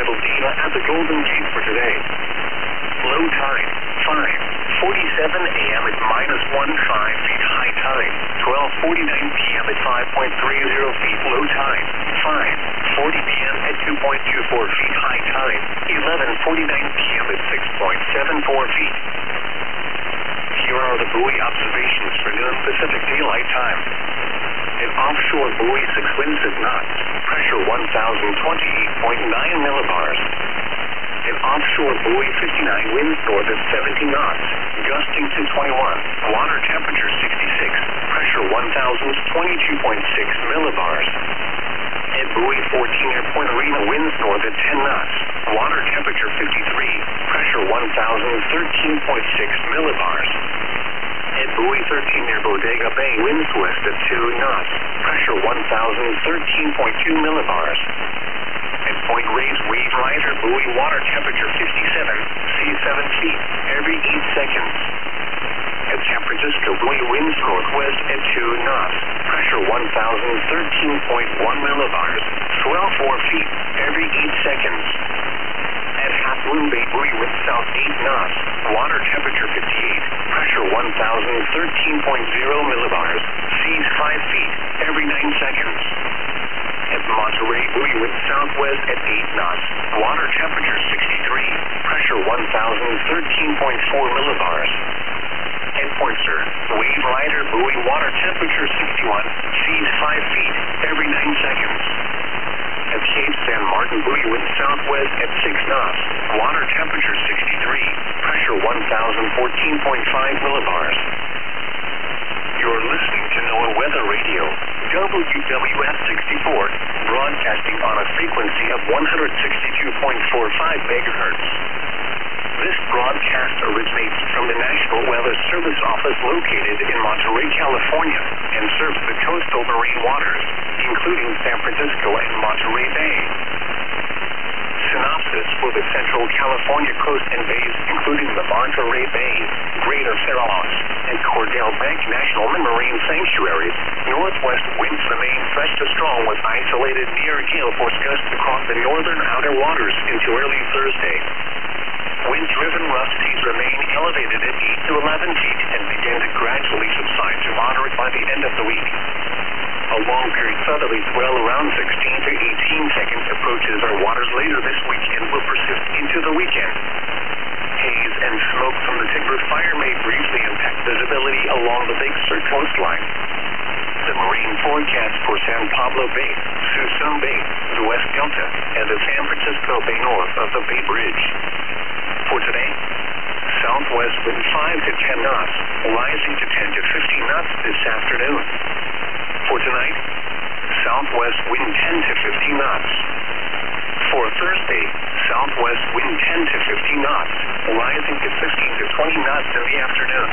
available data at the Golden Gate for today. Low tide, 5:47 a.m. at -1.5 feet. High tide, 12:49 p.m. at 5.30 feet. Low tide, 5:40 p.m. at 2.24 feet. High tide, 11:49 p.m. at 6.74 feet. Here are the buoy observations for noon Pacific Daylight Time. An offshore buoy 6 winds at knots, pressure 1,028.9 millibars. An offshore buoy 59 winds north at 70 knots, gusting to 21. Water temperature 66, pressure 1,022.6 millibars. At buoy 14 near Point Arena winds north at 10 knots, water temperature 53, pressure 1,013.6 millibars. At buoy 13 near Bodega Bay winds west at 2 knots, pressure 1,013.2 millibars. At Point Reyes wave riser buoy water temperature 57, sea 7 feet every 8 seconds. At San Francisco buoy winds northwest at 2 knots, pressure 1,013.1 millibars, swell 4 feet every 8 seconds. At Half Moon Bay buoy wind south 8 knots, water temperature 58, pressure 1,013.0 millibars, seas 5 feet every 9 seconds. At Monterey buoy wind southwest at 8 knots, water temperature 63, pressure 1,013.4 millibars. At Point Sur, wave rider buoy water temperature 61, seas 5 feet every 9 seconds. At Cape San Martin buoy wind southwest at 6 knots, water temperature 63, pressure 1,014.5 millibars. You're listening to NOAA Weather Radio, WWF 64, broadcasting on a frequency of 162.45 megahertz. This broadcast originates from the National Weather Service Office located in Monterey, California, and serves the coastal marine waters, including San Francisco and Monterey Bay. Synopsis for the Central California coast and bays, including the Monterey Bay, Greater Farallones, and Cordell Bank National Marine Sanctuaries. Northwest winds remain fresh to strong with isolated near gale force gusts across the northern outer waters into early Thursday. Wind-driven rough seas remain elevated at 8 to 11 feet and begin to gradually subside to moderate by the end of the week. A long-period southerly swell around 16 to 18 seconds approaches our waters later this week and will persist into the weekend. Haze and smoke from the Tigris fire may briefly impact visibility along the Big Sur coastline. The marine forecast for San Pablo Bay, Suisun Bay, the West Delta, and the San Francisco Bay north of the Bay Bridge. For today, southwest wind 5 to 10 knots, rising to 10 to 15 knots this afternoon. For tonight, southwest wind 10 to 15 knots. For Thursday, southwest wind 10 to 15 knots, rising to 15 to 20 knots in the afternoon.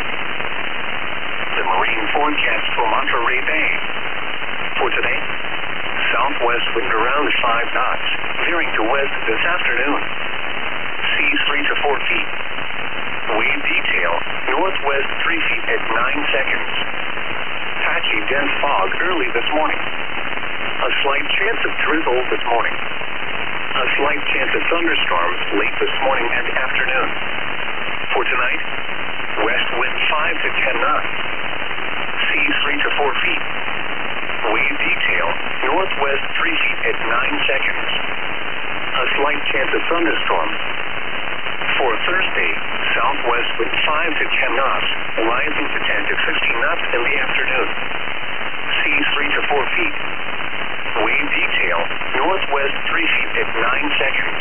The marine forecast for Monterey Bay. For today, southwest wind around 5 knots, veering to west this afternoon. Seas 3 to 4 feet. Wave detail, northwest 3 feet at 9 seconds. Patchy dense fog early this morning. A slight chance of drizzle this morning. A slight chance of thunderstorms late this morning and afternoon. For tonight, west wind 5 to 10 knots. Seas 3 to 4 feet. Wave detail, northwest 3 feet at 9 seconds. A slight chance of thunderstorms. For Thursday, southwest wind 5 to 10 knots, rising to 10 to 15 knots in the afternoon. Seas 3 to 4 feet. Wave detail, northwest 3 feet at 9 seconds.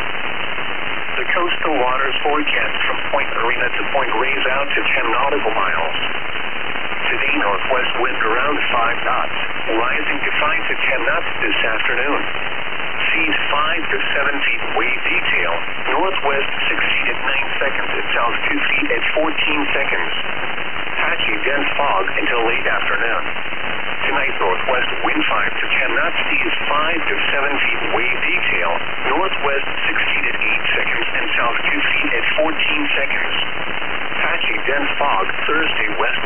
The coastal waters forecast from Point Arena to Point Reyes out to 10 nautical miles. Today, northwest wind around 5 knots, rising to 5 to 10 knots this afternoon. Seas 5 to 7 feet. Wave detail, northwest 6 feet at 9 seconds and south 2 feet at 14 seconds. Patchy dense fog until late afternoon. Tonight, northwest wind 5 to 10 knots, seas 5 to 7 feet. Wave detail, northwest 6 feet at 8 seconds and south 2 feet at 14 seconds. Patchy dense fog Thursday, west